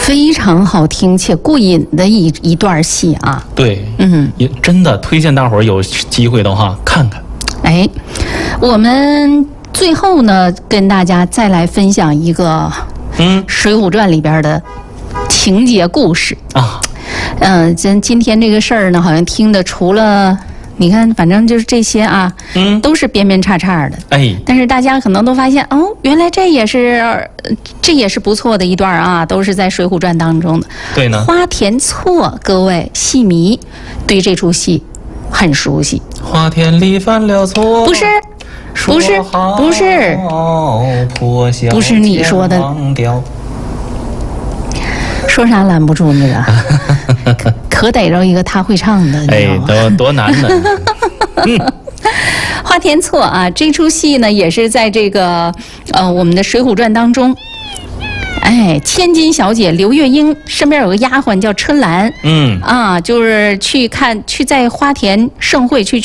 非常好听且过瘾的一段戏啊。 对，也真的推荐大伙儿有机会的话看看。 哎，我们最后呢，跟大家再来分享一个《水浒传》里边的情节故事啊。 今天这个事儿呢，好像听的除了你看，反正就是这些啊，都是边边叉叉的。 哎， 但是大家可能都发现，哦，原来这也是不错的一段啊，都是在《水浒传》当中的。 对呢。 花田错，各位戏迷对这出戏很熟悉。 花田里犯了错， 不是你说的。说啥拦不住那个，可逮着一个他会唱的，你知道吗？ 多难呢。 花田错啊，这出戏呢也是在这个我们的《水浒传》当中。哎，千金小姐刘月英身边有个丫鬟叫春兰，就是去在花田盛会去